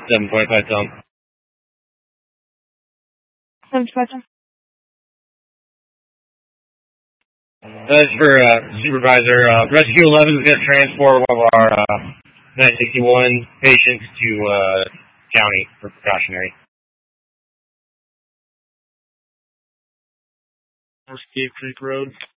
725 Tom. 725 Tom. That's for Supervisor. Rescue 11 is going to transport one of our 961 patients to county for precautionary. North Cave Creek Road.